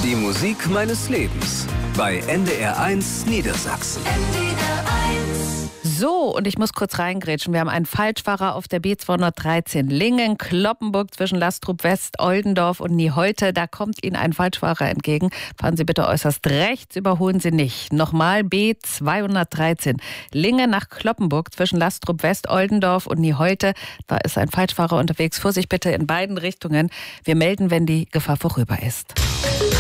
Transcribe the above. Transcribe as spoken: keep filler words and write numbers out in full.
Die Musik meines Lebens bei N D R eins Niedersachsen. N D R eins. So, und ich muss kurz reingrätschen. Wir haben einen Falschfahrer auf der B zweihundertdreizehn Lingen, Kloppenburg zwischen Lastrup West, Oldendorf und Nieholte. Da kommt Ihnen ein Falschfahrer entgegen. Fahren Sie bitte äußerst rechts, überholen Sie nicht. Nochmal B zweihundertdreizehn. Lingen nach Kloppenburg zwischen Lastrup West, Oldendorf und Nieholte. Da ist ein Falschfahrer unterwegs. Vorsicht bitte in beiden Richtungen. Wir melden, wenn die Gefahr vorüber ist.